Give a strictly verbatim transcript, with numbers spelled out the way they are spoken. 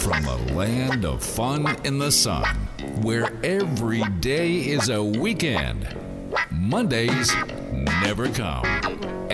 From the land of fun in the sun, where every day is a weekend, Mondays never come.